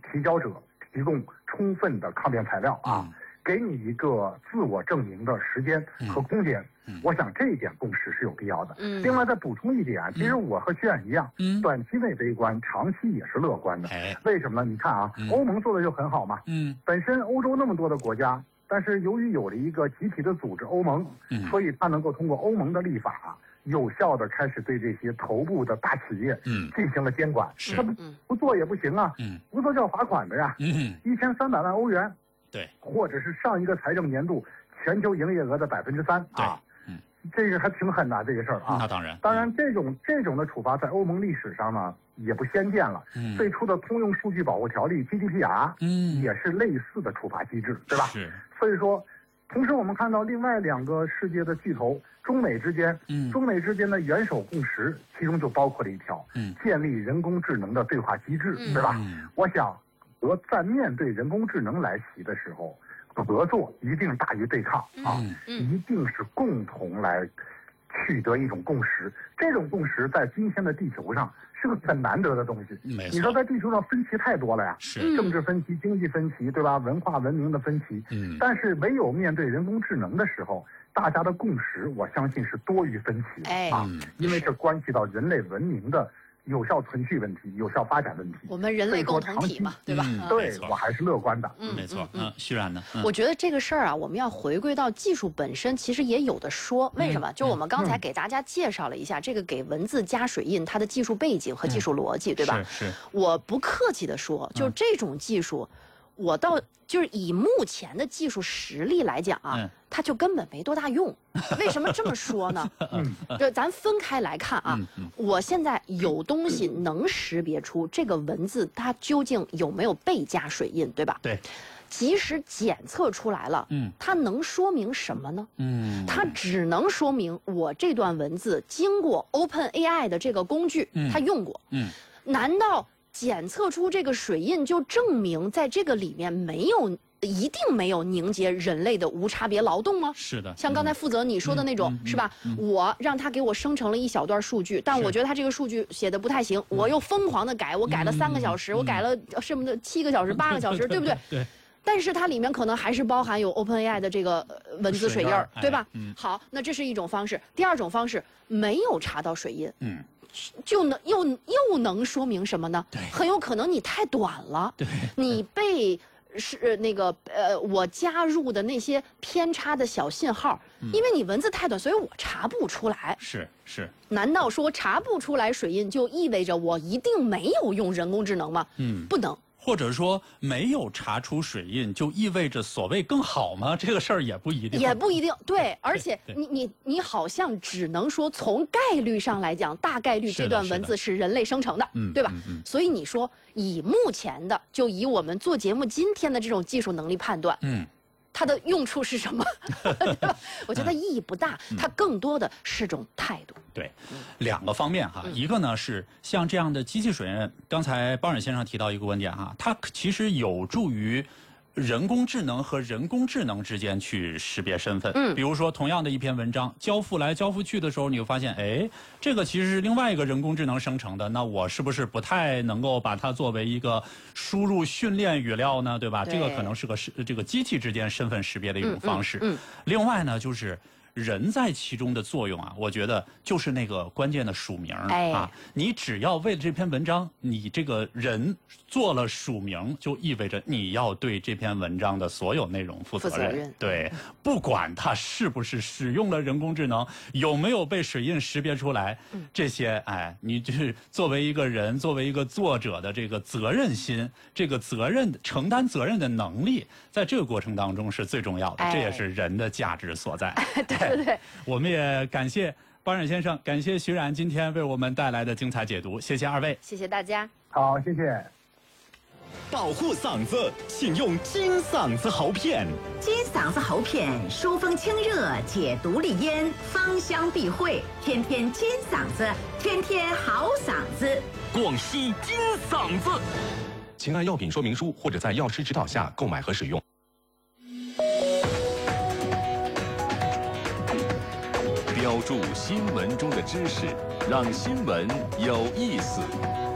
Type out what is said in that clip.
提交者提供充分的抗辩材料啊，给你一个自我证明的时间和空间。我想这一点共识是有必要的。另外再补充一点，其实我和徐冉一样，短期内悲观，长期也是乐观的。为什么呢？你看啊，欧盟做的就很好嘛。本身欧洲那么多的国家，但是由于有了一个集体的组织欧盟，所以它能够通过欧盟的立法，有效的开始对这些头部的大企业进行了监管。它不做也不行啊，不做就要罚款的呀。1300万欧元，对，或者是上一个财政年度全球营业额的3%啊。这个还挺狠的这个事儿啊。 那当然这种的处罚在欧盟历史上呢也不鲜见了。最初的通用数据保护条例 GDPR 也是类似的处罚机制，对吧？所以说，同时我们看到另外2个世界的巨头中美之间的元首共识，其中就包括了一条，建立人工智能的对话机制，对吧？我想，在面对人工智能来袭的时候，合作一定大于对抗啊，一定是共同来取得一种共识。这种共识在今天的地球上是个很难得的东西。你说在地球上分歧太多了呀，政治分歧、经济分歧，对吧？文化文明的分歧。但是唯有面对人工智能的时候，大家的共识，我相信是多于分歧啊，因为这关系到人类文明的有效存续问题、有效发展问题， 我们人类共同体嘛，对吧？ 对，我还是乐观的。 没错。徐冉呢？ 我觉得这个事儿啊，我们要回归到技术本身，其实也有的说。为什么？就我们刚才给大家介绍了一下这个给文字加水印它的技术背景和技术逻辑，对吧？ 是。 我不客气的说，就这种技术，我倒就是以目前的技术实力来讲啊，它就根本没多大用。为什么这么说呢？就咱分开来看啊，我现在有东西能识别出这个文字它究竟有没有被加水印，对吧？ 对。 即使检测出来了，它能说明什么呢？它只能说明我这段文字经过 OpenAI 的这个工具，它用过。难道检测出这个水印就证明在这个里面一定没有凝结人类的无差别劳动吗？ 是的， 像刚才负责你说的那种，是吧？我让他给我生成了一小段数据，但我觉得他这个数据写的不太行，我又疯狂的改，我改了3个小时，我改了什么的7个小时、8个小时，对不对？ 对。 但是它里面可能还是包含有 OpenAI 的这个文字水印，对吧？好，那这是一种方式。第二种方式，没有查到水印，就能又能说明什么呢？很有可能你太短了，你被我加入的那些偏差的小信号，因为你文字太短，所以我查不出来。 是。 难道说查不出来水印就意味着我一定没有用人工智能吗？不能。 或者说没有查出水印，就意味着所谓更好吗？这个事儿也不一定。 对，而且你好像只能说从概率上来讲，大概率这段文字是人类生成的，对吧？所以你说以目前的，就以我们做节目今天的这种技术能力判断，它的用处是什么？我觉得意义不大，它更多的是种态度。 对，2个方面哈，一个呢是像这样的机器水印，刚才包冉先生提到一个观点哈，它其实有助于人工智能和人工智能之间去识别身份。比如说同样的一篇文章交付来交付去的时候，你会发现，哎，这个其实是另外一个人工智能生成的，那我是不是不太能够把它作为一个输入训练语料呢？对吧？这个可能是这个机器之间身份识别的一种方式。另外呢，就是人在其中的作用啊，我觉得就是那个关键的署名啊。你只要为了这篇文章，你这个人做了署名，就意味着你要对这篇文章的所有内容负责任。对，不管他是不是使用了人工智能，有没有被水印识别出来，这些你就是作为一个人，作为一个作者的这个责任心，这个承担责任的能力，在这个过程当中是最重要的，这也是人的价值所在。 对， 我们也感谢包冉先生，感谢徐冉今天为我们带来的精彩解读，谢谢2位， 谢谢大家。 好，谢谢。 保护嗓子，请用金嗓子喉片。 金嗓子喉片疏风清热，解毒利咽，芳香避秽，天天金嗓子，天天好嗓子。 广西金嗓子。请按药品说明书或者在药师指导下购买和使用。标注新闻中的知识，让新闻有意思。